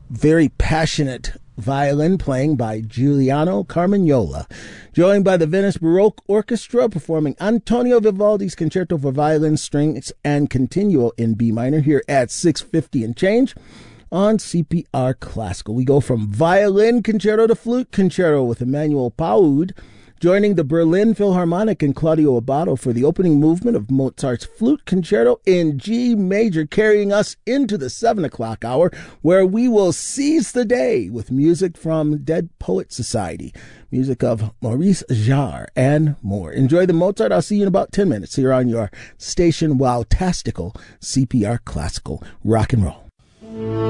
very passionate violin playing by Giuliano Carmagnola, joined by the Venice Baroque Orchestra performing Antonio Vivaldi's Concerto for Violin, Strings, and Continuo in B minor here at 6:50 and change on CPR Classical. We go from violin concerto to flute concerto with Emmanuel Paud, joining the Berlin Philharmonic and Claudio Abbado for the opening movement of Mozart's Flute Concerto in G major, carrying us into the 7 o'clock hour, where we will seize the day with music from Dead Poet Society, music of Maurice Jarre, and more. Enjoy the Mozart. I'll see you in about 10 minutes here on your station, Wowtastical, CPR Classical Rock and Roll.